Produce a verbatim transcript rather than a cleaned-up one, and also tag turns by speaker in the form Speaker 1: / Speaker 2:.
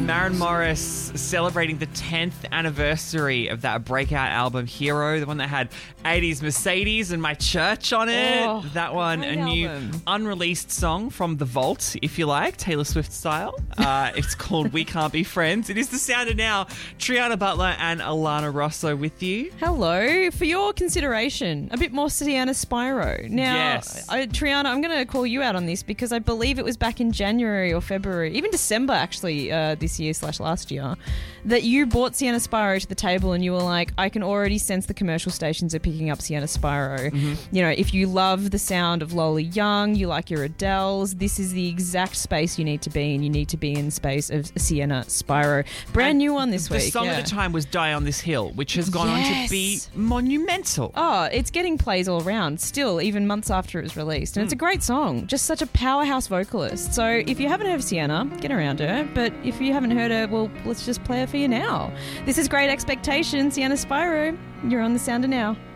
Speaker 1: Maren Morris celebrating the tenth anniversary of that breakout album, Hero, the one that had eighties Mercedes and My Church on it.
Speaker 2: Oh,
Speaker 1: that one, a new
Speaker 2: album.
Speaker 1: unreleased song from The Vault, if you like, Taylor Swift style. Uh, it's called We Can't Be Friends. It is the sound of now. Triana Butler and Alana Rosso with you.
Speaker 2: Hello. For your consideration, a bit more Sienna Spyro. Now,
Speaker 1: Yes.
Speaker 2: I, Triana, I'm going to call you out on this because I believe it was back in January or February, even December actually, uh, this year slash last year, that you brought Sienna Spyro to the table and you were like, I can already sense the commercial stations are picking up Sienna Spyro. Mm-hmm. You know, if you love the sound of Lola Young, you like your Adeles, this is the exact space you need to be in. You need to be in the space of Sienna Spyro. Brand
Speaker 1: And
Speaker 2: new one this
Speaker 1: the
Speaker 2: week.
Speaker 1: The song
Speaker 2: yeah.
Speaker 1: at the time was Die on This Hill, which has gone on to be
Speaker 2: Yes.
Speaker 1: monumental.
Speaker 2: Oh, it's getting plays all around still, even months after it was released. And it's a great song. Just such a powerhouse vocalist. So if you haven't heard of Sienna, get around her. But if you haven't heard her, well, let's just play her for you now. This is Great Expectations, Sienna Spyro. You're on The Sound of Now.